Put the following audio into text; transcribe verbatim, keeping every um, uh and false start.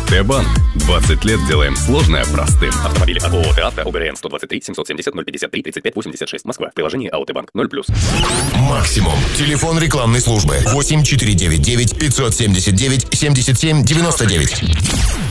АТ-банк. двадцать лет делаем сложное простым. Автомобили от ООО «Авто», ОГРН сто двадцать три семьсот семьдесят ноль пятьдесят три тридцать пять восемьдесят шесть, Москва. Приложение АТ-банк ноль плюс. Максимум. Телефон рекламной службы восемь четыре девять девять пятьсот семьдесят девять семьдесят семь девяносто девять.